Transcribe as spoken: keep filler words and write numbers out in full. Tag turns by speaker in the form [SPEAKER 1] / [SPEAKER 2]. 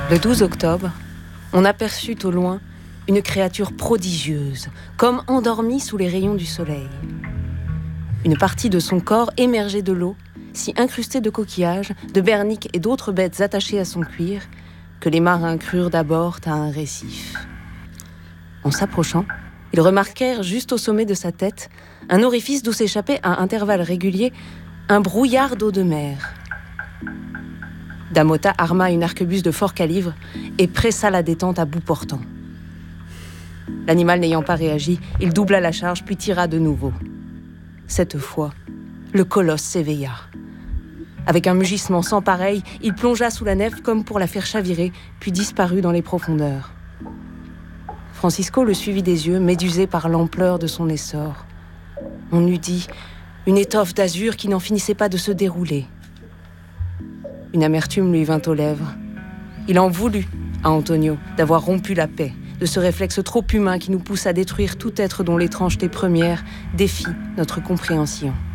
[SPEAKER 1] Le douze octobre, on aperçut au loin une créature prodigieuse, comme endormie sous les rayons du soleil. Une partie de son corps émergeait de l'eau, si incrustée de coquillages, de berniques et d'autres bêtes attachées à son cuir, que les marins crurent d'abord à un récif. En s'approchant, ils remarquèrent juste au sommet de sa tête un orifice d'où s'échappait à intervalles réguliers un brouillard d'eau de mer. Damota arma une arquebuse de fort calibre et pressa la détente à bout portant. L'animal n'ayant pas réagi, il doubla la charge puis tira de nouveau. Cette fois, le colosse s'éveilla. Avec un mugissement sans pareil, il plongea sous la nef comme pour la faire chavirer, puis disparut dans les profondeurs. Francisco le suivit des yeux, médusé par l'ampleur de son essor. On eût dit une étoffe d'azur qui n'en finissait pas de se dérouler. Une amertume lui vint aux lèvres. Il en voulut à Antonio d'avoir rompu la paix, de ce réflexe trop humain qui nous pousse à détruire tout être dont l'étrangeté première défie notre compréhension.